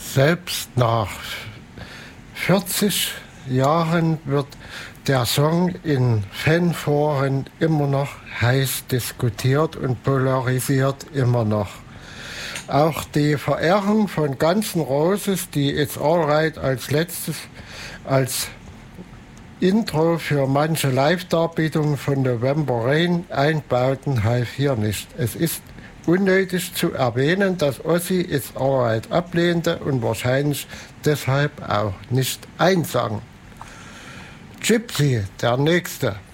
Selbst nach 40 Jahren wird der Song in Fanforen immer noch heiß diskutiert und polarisiert immer noch. Auch die Verehrung von Guns N' Roses, die It's Alright als letztes als Intro für manche Live-Darbietungen von November Rain einbauten, half hier nicht. Es ist unnötig zu erwähnen, dass Ozzy It's Alright ablehnte und wahrscheinlich deshalb auch nicht einsang. Gypsy, der nächste.